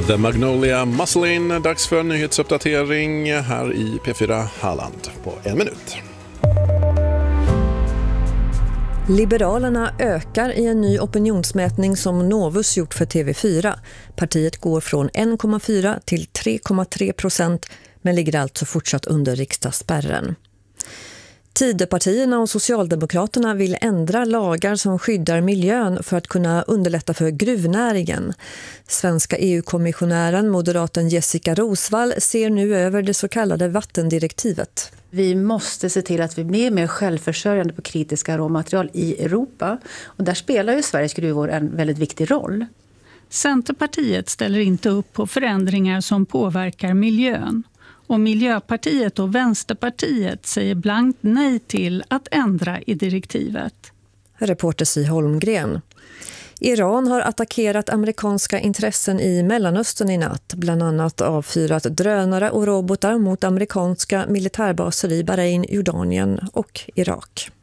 The Magnolia Muslin, dags för en nyhetsuppdatering här i P4 Halland på 1 minut. Liberalerna ökar i en ny opinionsmätning som Novus gjort för TV4. Partiet går från 1,4 till 3,3% men ligger alltså fortsatt under riksdagsspärren. Tidöpartierna och Socialdemokraterna vill ändra lagar som skyddar miljön för att kunna underlätta för gruvnäringen. Svenska EU-kommissionären, moderaten Jessica Rosvall, ser nu över det så kallade vattendirektivet. Vi måste se till att vi blir mer självförsörjande på kritiska råmaterial i Europa. Och där spelar ju Sveriges gruvor en väldigt viktig roll. Centerpartiet ställer inte upp på förändringar som påverkar miljön. Och Miljöpartiet och Vänsterpartiet säger blankt nej till att ändra i direktivet. Reporter Si Holmgren. Iran har attackerat amerikanska intressen i Mellanöstern i natt, bland annat avfyrat drönare och robotar mot amerikanska militärbaser i Bahrain, Jordanien och Irak.